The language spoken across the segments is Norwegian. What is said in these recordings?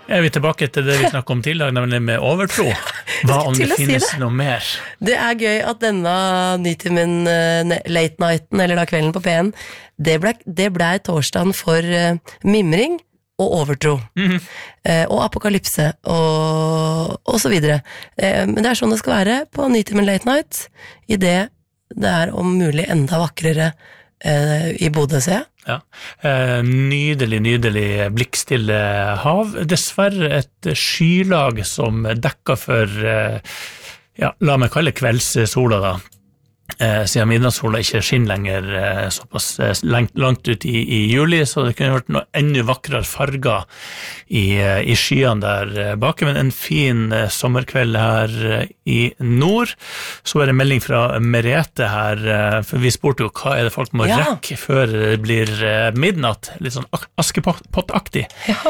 Er vi tilbake til det vi snakket om tidligere, nemlig med overtro? Hva om det finnes noe mer? Det gøy at denne nytimen, late nighten, eller da kvelden på P1, det ble torsdagen for mimring og overtro, og apokalypse, og så videre. Men det sånn det skal være på nytimen late night, I det om mulig enda vakrere I Bodø, ser jeg. Ja, nydelig blikkstille hav, dessverre et skylag som dekker for, la meg kalle kveldssola da, siden midnattssola ikke skinner lenger såpass langt ut I juli, så det kunne vært noe enda vakrere farger I skyene der bak, men en fin sommerkveld her I nord. Så det melding fra Merete her, for vi spurte jo hva det folk må rekke før det blir midnatt, litt sånn askepottaktig.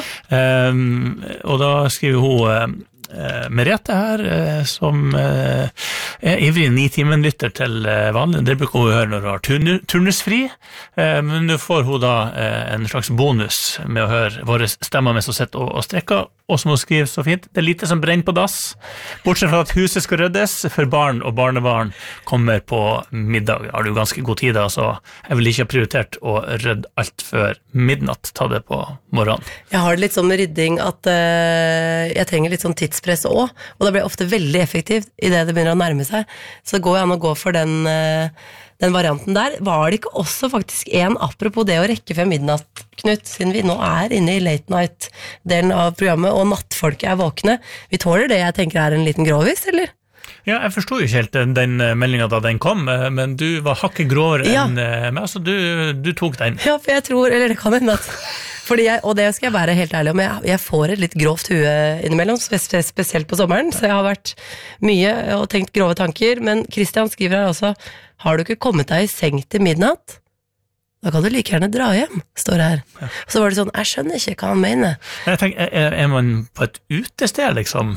Og da skriver hun Merete her, som ivrig 9-timen-lytter til vanlig. Det bruker hun høre når hun har turnusfri, men nå får hun da en slags bonus med å høre våre stemmer med så sett og strekker, og som hun skriver så fint, det lite som brenner på dass, bortsett fra at huset skal ryddes, for barn og barnebarn kommer på middag. Har du ganske god tid da, så jeg vil ikke ha prioritert å rydde alt før midnatt, ta det på morgenen. Jeg har det litt sånn med rydding at jeg trenger litt sånn tidspress også, og det blir ofte veldig effektivt I det begynner å nærme seg, så går jeg an å gå for den varianten der. Var det ikke også faktisk apropos det å rekke før midnatt, Knut, siden vi nå inne I late night-delen av programmet, og nattfolket våkne. Vi tåler det jeg tenker en liten grovis, eller? Ja, jeg forstod jo ikke helt den meldingen da den kom, men du var hakket gråere enn meg, så du tok den. Ja, for jeg tror, eller det kan hende at og det skal jeg være helt ærlig om, jeg får et litt grovt hue innimellom, spesielt på sommeren, så jeg har vært mye og tenkt grove tanker, men Christian skriver her også, har du ikke kommet deg I seng til midnatt? Da kan du like gjerne dra hjem, står det her. Ja. Så var det sånn, jeg skjønner ikke hva han mener. Jeg tenker, man på et utested liksom?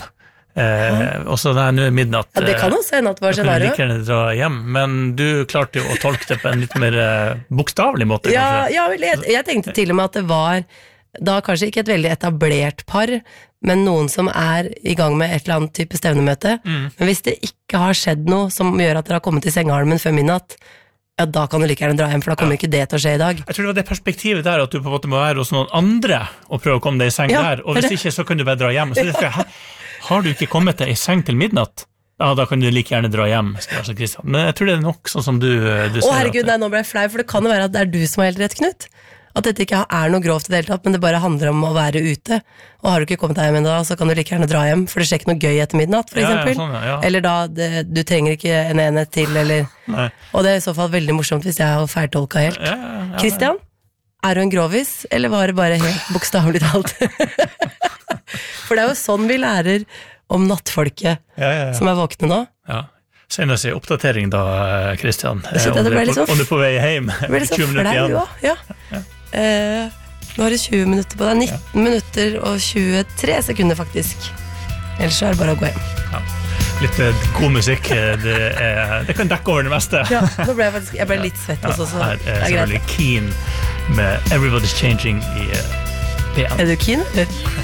Og så det nå midnatt. Ja, det kan også hende at det var scenario. Da kan du like gjerne dra hjem, men du klarte jo å tolke det på en litt mer bokstavelig måte. Ja, jeg tenkte til og med at det var da kanskje ikke et veldig etablert par, men noen som I gang med et eller annet type stevnemøte. Men hvis det ikke har skjedd noe som gjør at dere har kommet til sengehalmen før midnatt, ja, da kan du like gjerne dra hjem, for da kommer ikke det til å skje I dag. Jeg tror det var det perspektivet der, at du på en måte må være hos noen andre og prøve å komme deg I seng der, og hvis ikke så kan du bare dra hjem. Så det har du ikke kommet deg I seng til midnatt? Ja, da kan du like gjerne dra hjem, altså Kristian. Men jeg tror det nok sånn som du ser. Herregud, nei, nå ble jeg flau, for det kan jo være at det du som har helt rett, Knut. At dette ikke noe grovt I det hele tatt, men det bare handler om å være ute. Og har du ikke kommet deg hjem ennå, så kan du like gjerne dra hjem, for det skjer ikke noe gøy etter midnatt, for eksempel. Ja. Eller da, du trenger ikke en enhet til, eller... Nei. Og det I så fall veldig morsomt hvis jeg har feiltolket helt. Ja. Christian, du en grovis, eller var det bare helt bokstavlig talt? For det jo sånn vi lærer om nattfolket som våkne nå. Ja. Send oss en oppdatering da, Kristian. Om du på vei hjem. Det blir litt så flau, ja. Nå har du 20 minutter på deg. 19 minutter og 23 sekunder faktisk. Ellers så det bare å gå hjem. Ja. Litt god musikk, det kan dekke over det meste. Ja, nå ble jeg ble litt svett også, så her selvfølgelig Keen med Everybody's Changing I P1. Du Keen?